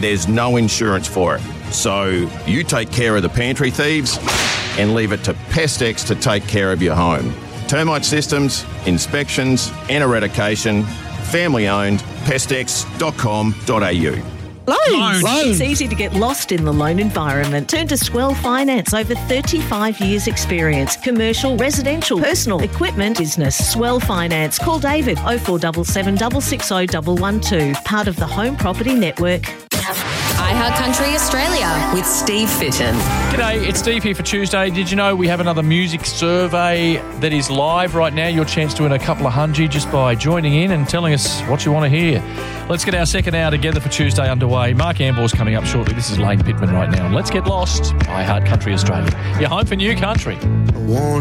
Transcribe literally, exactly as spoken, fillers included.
there's no insurance for it. So you take care of the pantry thieves and leave it to Pestex to take care of your home. Termite systems, inspections and eradication. Family owned, pestex dot com dot a u. Loans. Loans. It's easy to get lost in the loan environment. Turn to Swell Finance. Over thirty-five years experience. Commercial, residential, personal, equipment, business. Swell Finance. Call David oh four seven seven, six six oh, one one two. Part of the Home Property Network. iHeart Country Australia with Steve Fitton. G'day, it's Steve here for Tuesday. Did you know we have another music survey that is live right now? Your chance to win a couple of hundred just by joining in and telling us what you want to hear. Let's get our second hour together for Tuesday underway. Mark Ambor's coming up shortly. This is Lane Pittman right now. Let's get lost. iHeart Country Australia. Your home for new country.